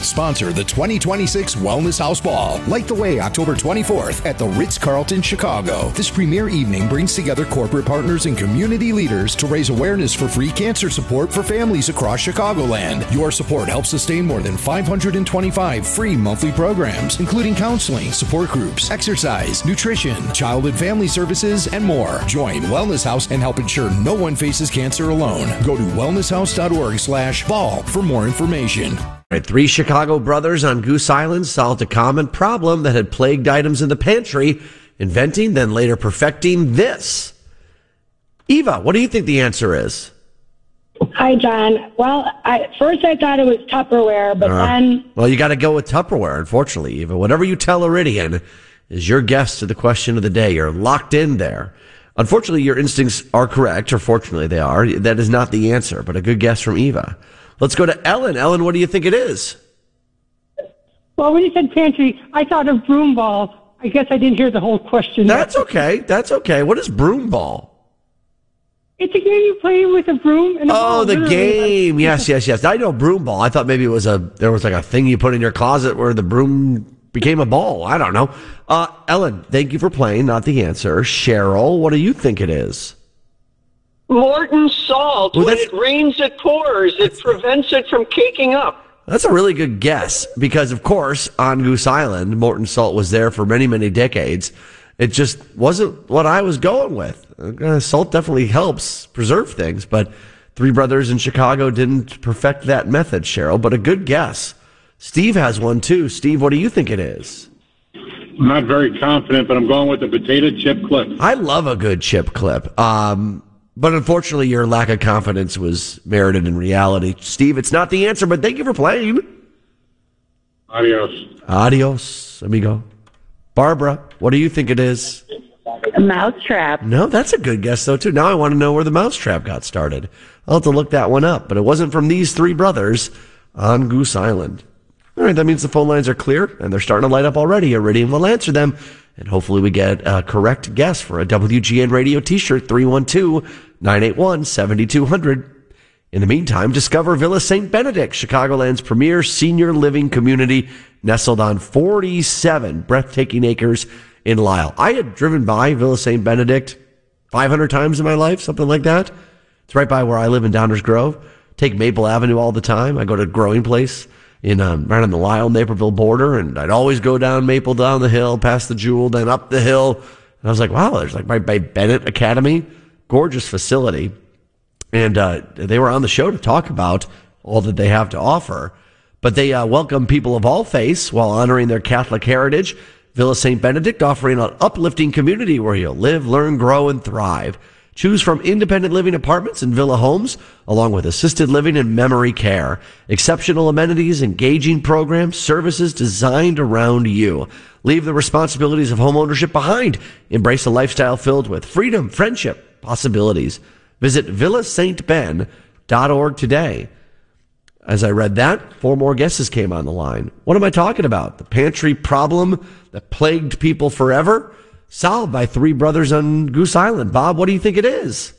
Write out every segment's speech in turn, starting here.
sponsor the 2026 Wellness House Ball. Light the way October 24th at the Ritz-Carlton, Chicago. This premier evening brings together corporate partners and community leaders to raise awareness for free cancer support for families across Chicagoland. Your support helps sustain more than 525 free monthly programs, including counseling, support groups, exercise, nutrition, child and family services, and more. Join Wellness House and help ensure no one faces cancer alone. Go to wellnesshouse.org/ball for more information. Right, 3 Chicago brothers on Goose Island solved a common problem that had plagued items in the pantry, inventing, then later perfecting this. Eva, what do you think the answer is? Hi, John. Well, first I thought it was Tupperware, but then... Well, you got to go with Tupperware, unfortunately, Eva. Whatever you tell Iridian is your guess to the question of the day. You're locked in there. Unfortunately, your instincts are correct, or fortunately they are. That is not the answer, but a good guess from Eva. Let's go to Ellen. Ellen, what do you think it is? Well, when you said pantry, I thought of broom ball. I guess I didn't hear the whole question. That's okay. That's okay. What is broom ball? It's a game you play with a broom and a ball. Oh, the game. Yes. I know broom ball. I thought maybe it was there was like a thing you put in your closet where the broom became a ball. I don't know. Ellen, thank you for playing. Not the answer. Cheryl, what do you think it is? Morton salt. Well, when it rains, it pours. It prevents it from caking up. That's a really good guess because, of course, on Goose Island, Morton salt was there for many, many decades. It just wasn't what I was going with. Salt definitely helps preserve things, but 3 brothers in Chicago didn't perfect that method, Cheryl, but a good guess. Steve has one, too. Steve, what do you think it is? I'm not very confident, but I'm going with the potato chip clip. I love a good chip clip. But unfortunately, your lack of confidence was merited in reality. Steve, it's not the answer, but thank you for playing. Adios, amigo. Barbara, what do you think it is? A mousetrap. No, that's a good guess, though, too. Now I want to know where the mousetrap got started. I'll have to look that one up, but it wasn't from these 3 brothers on Goose Island. All right, that means the phone lines are clear, and they're starting to light up already. Iridium will answer them, and hopefully we get a correct guess for a WGN Radio t-shirt, 312-981-7200. In the meantime, discover Villa St. Benedict, Chicagoland's premier senior living community, nestled on 47 breathtaking acres in Lisle. I had driven by Villa St. Benedict 500 times in my life, something like that. It's right by where I live in Downers Grove. Take Maple Avenue all the time. I go to Growing Place in right on the Lisle-Naperville border, and I'd always go down Maple, down the hill, past the Jewel, then up the hill. And I was like, wow, there's like right by Bennett Academy. Gorgeous facility. And they were on the show to talk about all that they have to offer. But they welcome people of all faiths while honoring their Catholic heritage. Villa St. Benedict offering an uplifting community where you'll live, learn, grow, and thrive. Choose from independent living apartments and villa homes, along with assisted living and memory care. Exceptional amenities, engaging programs, services designed around you. Leave the responsibilities of homeownership behind. Embrace a lifestyle filled with freedom, friendship, possibilities. Visit villasaintben.org today. As I read that, 4 more guesses came on the line. What am I talking about? The pantry problem that plagued people forever? Solved by 3 brothers on Goose Island. Bob, what do you think it is?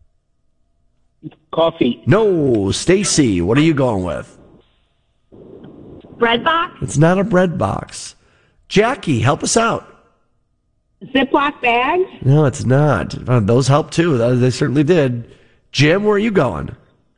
Coffee. No. Stacy, what are you going with? Bread box? It's not a bread box. Jackie, help us out. Ziploc bags? No, it's not. Those help too. They certainly did. Jim, where are you going?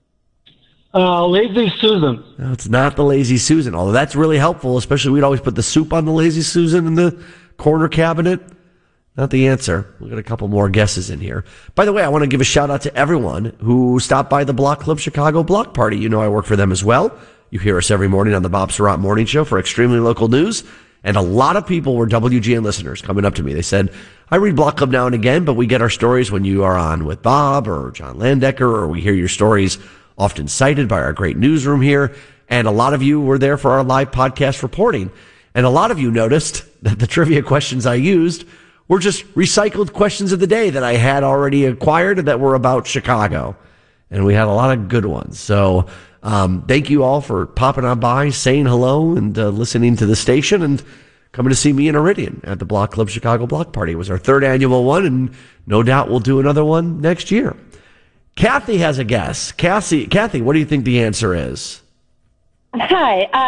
Lazy Susan. No, it's not the Lazy Susan, although that's really helpful, especially we'd always put the soup on the Lazy Susan in the corner cabinet. Not the answer. We'll get a couple more guesses in here. By the way, I want to give a shout out to everyone who stopped by the Block Club Chicago Block Party. You know I work for them as well. You hear us every morning on the Bob Surratt Morning Show for extremely local news. And a lot of people were WGN listeners coming up to me. They said, I read Block Club now and again, but we get our stories when you are on with Bob or John Landecker, or we hear your stories often cited by our great newsroom here. And a lot of you were there for our live podcast reporting. And a lot of you noticed that the trivia questions I used were just recycled questions of the day that I had already acquired that were about Chicago. And we had a lot of good ones. So thank you all for popping on by, saying hello, and listening to the station, and coming to see me in Iridian at the Block Club Chicago Block Party. It was our 3rd annual one, and no doubt we'll do another one next year. Kathy has a guess. Kathy, what do you think the answer is? Hi.